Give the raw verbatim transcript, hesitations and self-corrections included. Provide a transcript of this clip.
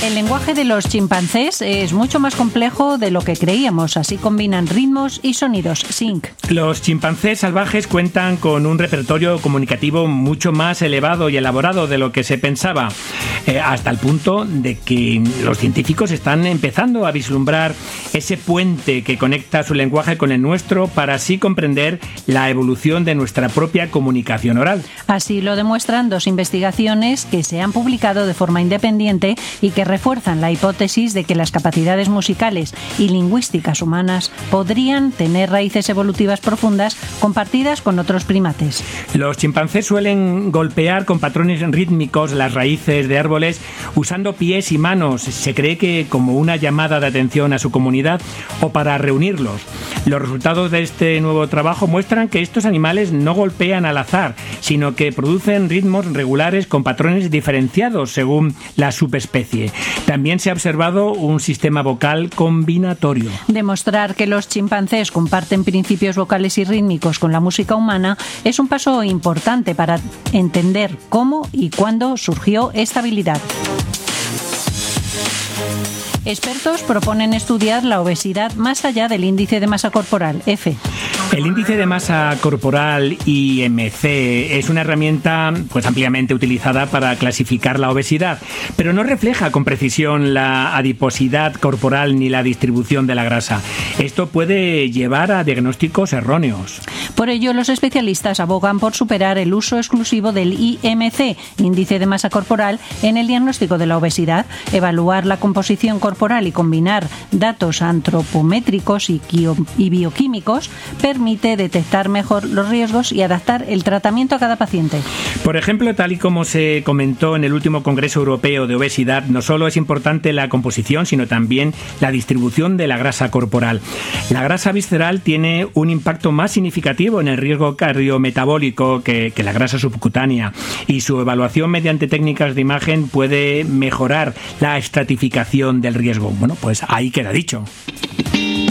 El lenguaje de los chimpancés es mucho más complejo de lo que creíamos. Así combinan ritmos y sonidos. Sync. Los chimpancés salvajes cuentan con un repertorio comunicativo mucho más elevado y elaborado de lo que se pensaba, eh, hasta el punto de que los científicos están empezando a vislumbrar ese puente que conecta su lenguaje con el nuestro para así comprender la evolución de nuestra propia comunicación oral. Así lo demuestran dos investigaciones que se han publicado de forma independiente y que refuerzan la hipótesis de que las capacidades musicales y lingüísticas humanas podrían tener raíces evolutivas profundas compartidas con otros primates. Los chimpancés suelen golpear con patrones rítmicos las raíces de árboles usando pies y manos. Se cree que como una llamada de atención a su comunidad o para reunirlos. Los resultados de este nuevo trabajo muestran que estos animales no golpean al azar, sino que producen ritmos regulares con patrones diferenciados según la subespecie. También se ha observado un sistema vocal combinatorio. Demostrar que los chimpancés comparten principios vocales y rítmicos con la música humana es un paso importante para entender cómo y cuándo surgió esta habilidad. Expertos proponen estudiar la obesidad más allá del índice de masa corporal, F. El índice de masa corporal, I M C, es una herramienta pues ampliamente utilizada para clasificar la obesidad, pero no refleja con precisión la adiposidad corporal ni la distribución de la grasa. Esto puede llevar a diagnósticos erróneos. Por ello, los especialistas abogan por superar el uso exclusivo del I M C, índice de masa corporal, en el diagnóstico de la obesidad, evaluar la composición corporal y combinar datos antropométricos y, y bioquímicos permite detectar mejor los riesgos y adaptar el tratamiento a cada paciente. Por ejemplo, tal y como se comentó en el último Congreso Europeo de Obesidad, no solo es importante la composición, sino también la distribución de la grasa corporal. La grasa visceral tiene un impacto más significativo en el riesgo cardiometabólico que, que la grasa subcutánea, y su evaluación mediante técnicas de imagen puede mejorar la estratificación del riesgo. Bueno, pues ahí queda dicho.